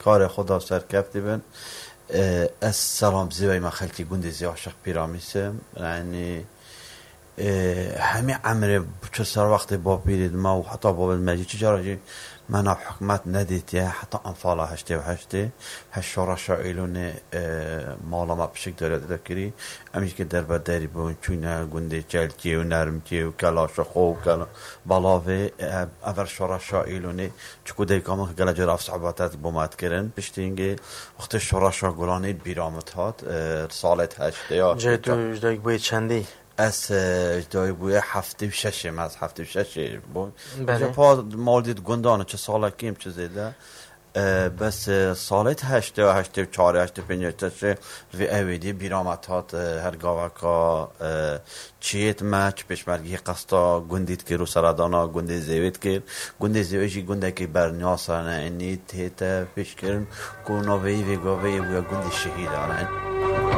کار خدا سرکفتی بن از سلام زیوی ما خلکی گنده زی عاشق پیرامیسم یعنی همه عمر چه سر وقت با پیرید ما و حتی با المجید چجوری من حکمت ندیدی حتی انفال هشته و هشته هشارا شایلون مالا ما بشک دارد دکری امیش که در بدری بون چونه گنده چلکی و نرمکی و کلاش خوب کلا بالاوه اول شارا شایلون چکو دیکامون که گلجر اف صحباتات بومات کرن پشتینگه وقت شارا شاگلانی بیرامت هات سالت هشته یا جای تو جدایی باید چندی؟ از جدایی بوده هفته و ششم از هفته و ششم بود بله پا مالدید گندانه چه ساله کیم چه زیده بس سالت هشته و هشته و چاره هشته و پنج هشته و اویدی بیرامت هات هر گاوه که چیت ما چه پشمرگی قصدا گندید که رو سردانا گنده زیوید که گنده زیویشی گنده که برنیاسانه اینی تیتا پیش کرن که نوی و گاوی و گنده شهیدانه